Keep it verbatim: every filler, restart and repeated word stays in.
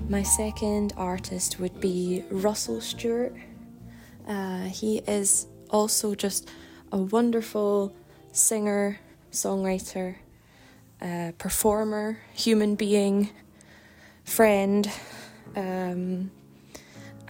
My second artist would be Russell Stewart. Uh, he is also just a wonderful singer, songwriter, uh, performer, human being, friend. Um,